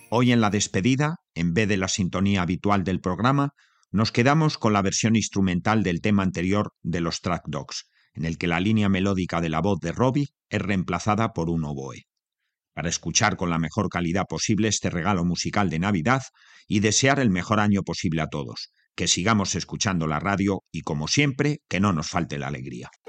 Hoy en la despedida, en vez de la sintonía habitual del programa, nos quedamos con la versión instrumental del tema anterior de los Track Dogs, en el que la línea melódica de la voz de Robbie es reemplazada por un oboe. Para escuchar con la mejor calidad posible este regalo musical de Navidad y desear el mejor año posible a todos, que sigamos escuchando la radio y, como siempre, que no nos falte la alegría.